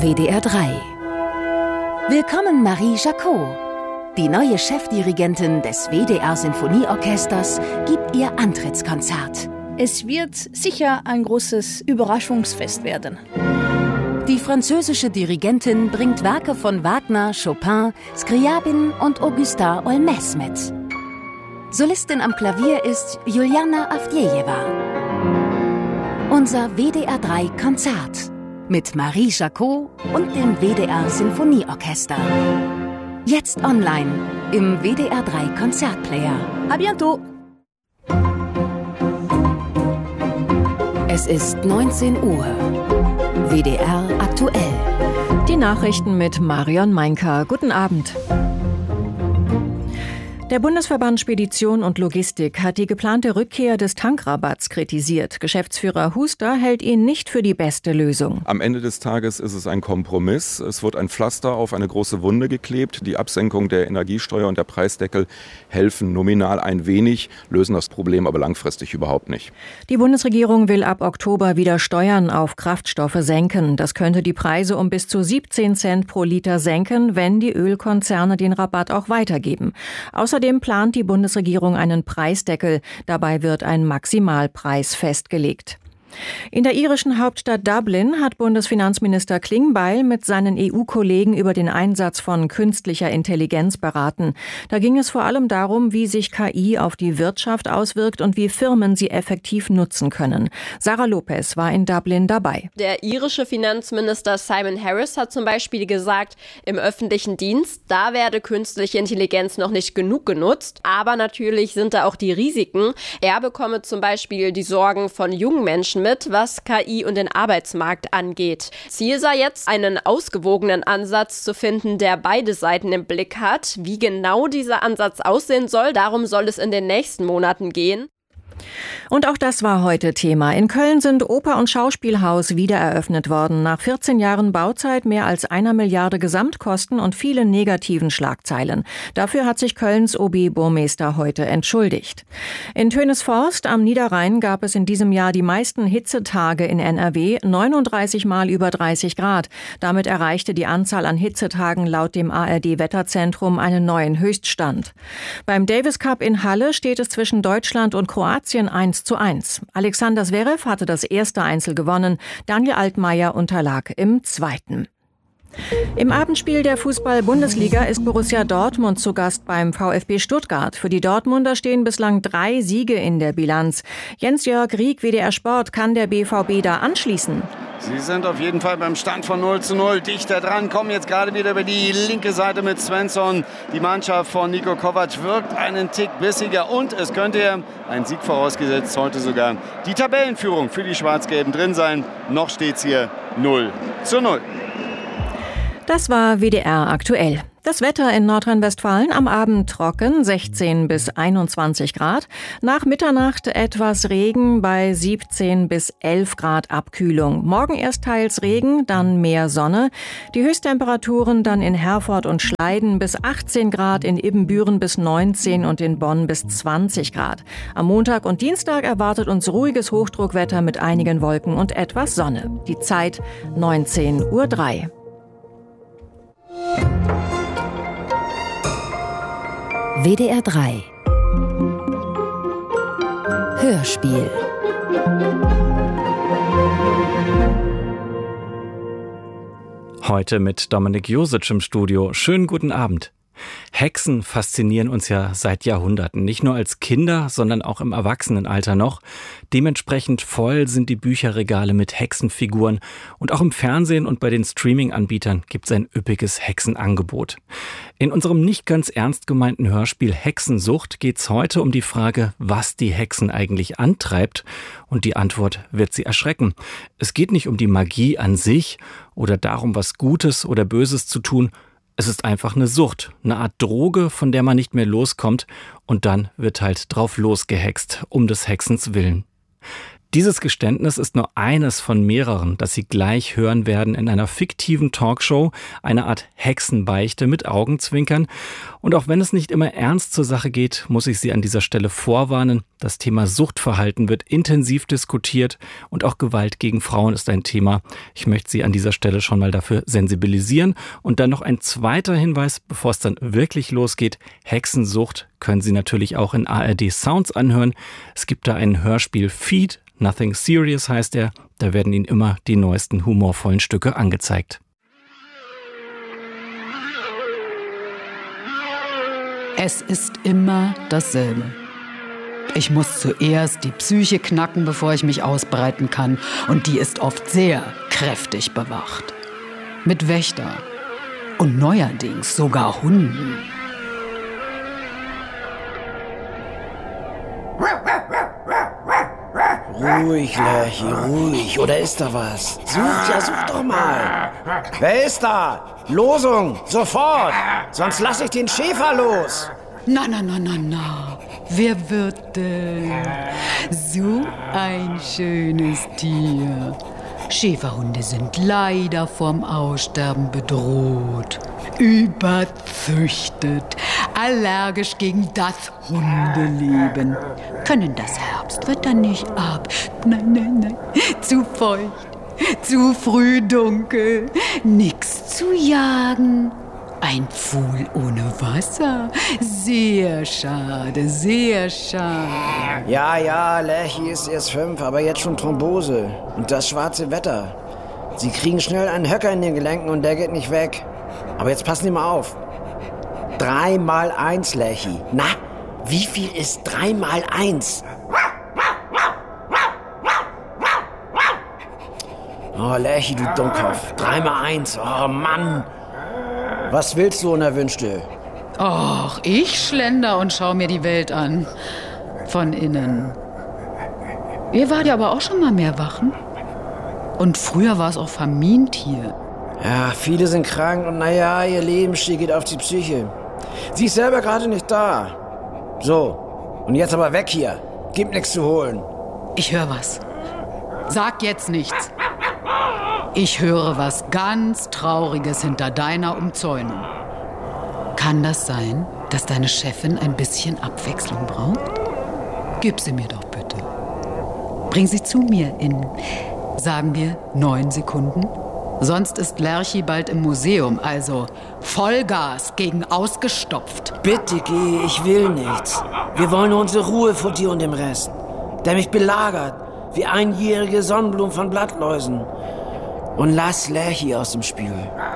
WDR 3. Willkommen Marie Jacot. Die neue Chefdirigentin des WDR-Sinfonieorchesters gibt ihr Antrittskonzert. Es wird sicher ein großes Überraschungsfest werden. Die französische Dirigentin bringt Werke von Wagner, Chopin, Scriabin und Augustin Olmès mit. Solistin am Klavier ist Juliana Avdjejewa. Unser WDR 3 Konzert mit Marie Jacot und dem WDR Sinfonieorchester. Jetzt online im WDR 3 Konzertplayer. A bientôt! Es ist 19 Uhr. WDR aktuell. Die Nachrichten mit Marion Meinker. Guten Abend. Der Bundesverband Spedition und Logistik hat die geplante Rückkehr des Tankrabatts kritisiert. Geschäftsführer Huster hält ihn nicht für die beste Lösung. Am Ende des Tages ist es ein Kompromiss. Es wird ein Pflaster auf eine große Wunde geklebt. Die Absenkung der Energiesteuer und der Preisdeckel helfen nominal ein wenig, lösen das Problem aber langfristig überhaupt nicht. Die Bundesregierung will ab Oktober wieder Steuern auf Kraftstoffe senken. Das könnte die Preise um bis zu 17 Cent pro Liter senken, wenn die Ölkonzerne den Rabatt auch weitergeben. Außerdem plant die Bundesregierung einen Preisdeckel. Dabei wird ein Maximalpreis festgelegt. In der irischen Hauptstadt Dublin hat Bundesfinanzminister Klingbeil mit seinen EU-Kollegen über den Einsatz von künstlicher Intelligenz beraten. Da ging es vor allem darum, wie sich KI auf die Wirtschaft auswirkt und wie Firmen sie effektiv nutzen können. Sarah Lopez war in Dublin dabei. Der irische Finanzminister Simon Harris hat zum Beispiel gesagt, im öffentlichen Dienst, da werde künstliche Intelligenz noch nicht genug genutzt. Aber natürlich sind da auch die Risiken. Er bekomme zum Beispiel die Sorgen von jungen Menschen mit, was KI und den Arbeitsmarkt angeht. Ziel sei jetzt, einen ausgewogenen Ansatz zu finden, der beide Seiten im Blick hat. Wie genau dieser Ansatz aussehen soll, darum soll es in den nächsten Monaten gehen. Und auch das war heute Thema. In Köln sind Oper- und Schauspielhaus wieder eröffnet worden. Nach 14 Jahren Bauzeit, mehr als 1 Milliarde Gesamtkosten und vielen negativen Schlagzeilen. Dafür hat sich Kölns OB-Burmeister heute entschuldigt. In Tönesforst am Niederrhein gab es in diesem Jahr die meisten Hitzetage in NRW, 39 Mal über 30 Grad. Damit erreichte die Anzahl an Hitzetagen laut dem ARD-Wetterzentrum einen neuen Höchststand. Beim Davis Cup in Halle steht es zwischen Deutschland und Kroatien 1:1. Alexander Zverev hatte das erste Einzel gewonnen, Daniel Altmaier unterlag im zweiten. Im Abendspiel der Fußball-Bundesliga ist Borussia Dortmund zu Gast beim VfB Stuttgart. Für die Dortmunder stehen bislang 3 Siege in der Bilanz. Jens-Jörg Rieck, WDR Sport, kann der BVB da anschließen? Sie sind auf jeden Fall beim Stand von 0:0 dichter dran, kommen jetzt gerade wieder über die linke Seite mit Svensson. Die Mannschaft von Niko Kovac wirkt einen Tick bissiger und es könnte, ein Sieg vorausgesetzt, heute sogar die Tabellenführung für die Schwarz-Gelben drin sein. Noch steht's hier 0:0. Das war WDR aktuell. Das Wetter in Nordrhein-Westfalen am Abend trocken, 16 bis 21 Grad. Nach Mitternacht etwas Regen bei 17 bis 11 Grad Abkühlung. Morgen erst teils Regen, dann mehr Sonne. Die Höchsttemperaturen dann in Herford und Schleiden bis 18 Grad, in Ibbenbüren bis 19 und in Bonn bis 20 Grad. Am Montag und Dienstag erwartet uns ruhiges Hochdruckwetter mit einigen Wolken und etwas Sonne. Die Zeit 19:03 Uhr. WDR 3 Hörspiel. Heute mit Dominik Josic im Studio. Schönen guten Abend. Hexen faszinieren uns ja seit Jahrhunderten, nicht nur als Kinder, sondern auch im Erwachsenenalter noch. Dementsprechend voll sind die Bücherregale mit Hexenfiguren und auch im Fernsehen und bei den Streaming-Anbietern gibt es ein üppiges Hexenangebot. In unserem nicht ganz ernst gemeinten Hörspiel Hexensucht geht es heute um die Frage, was die Hexen eigentlich antreibt, und die Antwort wird Sie erschrecken. Es geht nicht um die Magie an sich oder darum, was Gutes oder Böses zu tun. Es ist einfach eine Sucht, eine Art Droge, von der man nicht mehr loskommt, und dann wird halt drauf losgehext, um des Hexens willen. Dieses Geständnis ist nur eines von mehreren, das Sie gleich hören werden in einer fiktiven Talkshow, eine Art Hexenbeichte mit Augenzwinkern. Und auch wenn es nicht immer ernst zur Sache geht, muss ich Sie an dieser Stelle vorwarnen. Das Thema Suchtverhalten wird intensiv diskutiert und auch Gewalt gegen Frauen ist ein Thema. Ich möchte Sie an dieser Stelle schon mal dafür sensibilisieren. Und dann noch ein zweiter Hinweis, bevor es dann wirklich losgeht. Hexensucht können Sie natürlich auch in ARD Sounds anhören. Es gibt da einen Hörspiel-Feed, Nothing Serious heißt er. Da werden Ihnen immer die neuesten humorvollen Stücke angezeigt. Es ist immer dasselbe. Ich muss zuerst die Psyche knacken, bevor ich mich ausbreiten kann. Und die ist oft sehr kräftig bewacht. Mit Wächter. Und neuerdings sogar Hunden. Ruhig, Lerchi, ruhig. Oder ist da was? Such doch mal. Wer ist da? Losung, sofort. Sonst lass ich den Schäfer los. Na. Wer wird denn? So ein schönes Tier. Schäferhunde sind leider vom Aussterben bedroht. Überzüchtet. Allergisch gegen das Hundeleben. Können das Herbstwetter nicht ab. Nein. Zu feucht. Zu früh dunkel. Nix zu jagen. Ein Pfuhl ohne Wasser. Sehr schade, sehr schade. Ja, Lerchi ist erst 5, aber jetzt schon Thrombose. Und das schwarze Wetter. Sie kriegen schnell einen Höcker in den Gelenken und der geht nicht weg. Aber jetzt passen Sie mal auf. 3 mal 1, Lerchi. Na, wie viel ist 3 mal 1? Oh, Lerchi, du Dummkopf. 3 mal 1. Oh, Mann. Was willst du, Unerwünschte? Och, ich schlender und schau mir die Welt an. Von innen. Ihr wart ja aber auch schon mal mehr Wachen. Und früher war es auch vermint hier. Ja, viele sind krank und naja, ihr Lebensstil geht auf die Psyche. Sie ist selber gerade nicht da. So, und jetzt aber weg hier. Gibt nichts zu holen. Ich höre was. Sag jetzt nichts. Ich höre was ganz Trauriges hinter deiner Umzäunung. Kann das sein, dass deine Chefin ein bisschen Abwechslung braucht? Gib sie mir doch bitte. Bring sie zu mir in, sagen wir, 9 Sekunden. Sonst ist Lerchi bald im Museum, also Vollgas gegen ausgestopft. Bitte geh, ich will nichts. Wir wollen nur unsere Ruhe vor dir und dem Rest. Der mich belagert, wie einjährige Sonnenblumen von Blattläusen. Und lass Lerchi aus dem Spiel.